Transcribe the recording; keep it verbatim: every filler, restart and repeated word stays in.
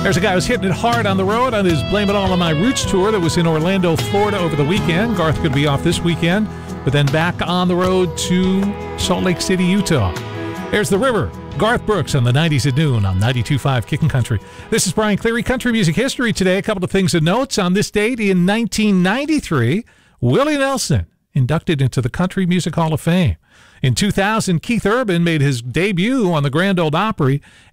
There's a guy who's hitting it hard on the road on his Blame It All on My Roots tour that was in Orlando, Florida over the weekend. Garth could be off this weekend, but then back on the road to Salt Lake City, Utah. There's The River, Garth Brooks on the nineties at noon on ninety-two point five Kickin' Country. This is Brian Cleary, Country Music History today. A couple of things and notes. On this date in nineteen ninety-three, Willie Nelson inducted into the Country Music Hall of Fame. In two thousand, Keith Urban made his debut on the Grand Ole Opry,